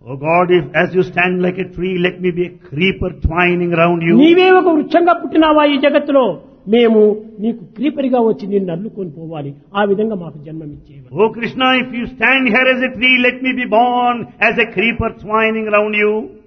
Oh God, if as you stand like a tree, let me be a creeper twining around you. నీవే ఒక వృక్షంగా పుట్టినావా ఈ జగత్తులో, మేము నీకు క్రీపరిగా వచ్చి నిన్ను అల్లుకొని పోవాలి. ఆ విధంగా మాకు జన్మమిచ్చేవారు. Oh Krishna, if you stand here as a tree, let me be born as a creeper twining around you.